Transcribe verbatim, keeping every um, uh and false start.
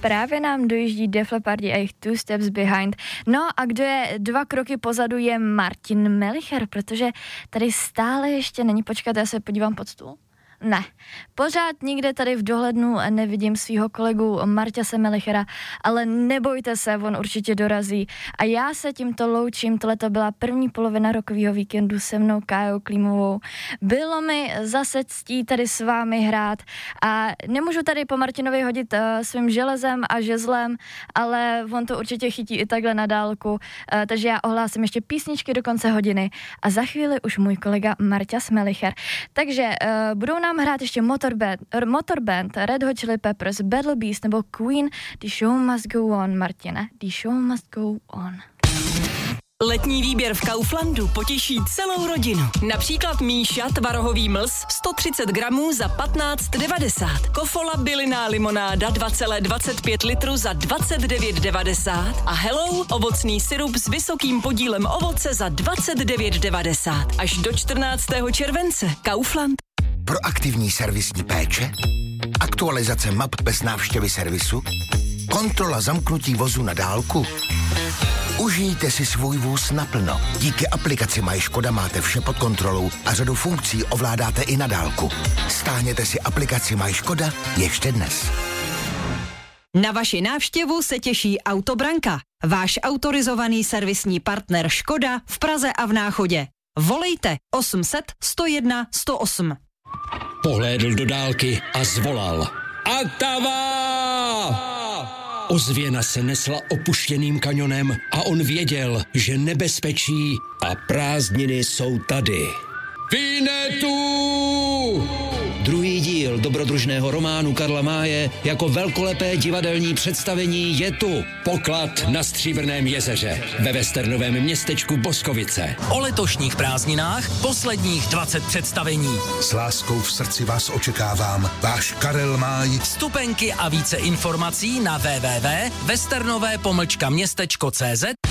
právě nám dojíždí Def Leppard a jejich Two Steps Behind. No a kdo je dva kroky pozadu je Martin Melicher, protože tady stále ještě není, počkat, já se podívám pod stůl. Ne, pořád nikde tady v dohlednu nevidím svýho kolegu Marťase Melichera, ale nebojte se, on určitě dorazí. A já se tímto loučím, tohleto byla první polovina rokového víkendu se mnou Kájou Klímovou. Bylo mi zase ctí tady s vámi hrát a nemůžu tady po Martinovi hodit uh, svým železem a žezlem, ale on to určitě chytí i takhle na dálku, uh, takže já ohlásím ještě písničky do konce hodiny a za chvíli už můj kolega Marťas Melicher. Takže uh, budou nám hrát ještě Motorband, Motorband, Red Hot Chili Peppers, Battle Beast nebo Queen. The show must go on, Martine. The show must go on. Letní výběr v Kauflandu potěší celou rodinu. Například Míša tvarohový mlz sto třicet gramů za patnáct devadesát. Kofola bylinná limonáda dva celá dvacet pět litru za dvacet devět devadesát. A Hello ovocný sirup s vysokým podílem ovoce za dvacet devět devadesát. Až do čtrnáctého července. Kaufland. Proaktivní servisní péče, aktualizace map bez návštěvy servisu, kontrola zamknutí vozu na dálku. Užijte si svůj vůz naplno. Díky aplikaci Maj Škoda máte vše pod kontrolou a řadu funkcí ovládáte i na dálku. Stáhněte si aplikaci Maj Škoda ještě dnes. Na vaši návštěvu se těší Autobranka, váš autorizovaný servisní partner Škoda v Praze a v Náchodě. Volejte osm set sto jedna sto osm. Pohlédl do dálky a zvolal. Atava! Ozvěna se nesla opuštěným kanionem a on věděl, že nebezpečí a prázdniny jsou tady. Vinetu! Druhý díl dobrodružného románu Karla Máje jako velkolepé divadelní představení je tu. Poklad na Stříbrném jezeře ve westernovém městečku Boskovice. O letošních prázdninách posledních dvacet představení. S láskou v srdci vás očekávám. Váš Karel Máj. Vstupenky a více informací na w w w tečka westernové pomlčka městečko tečka cé zet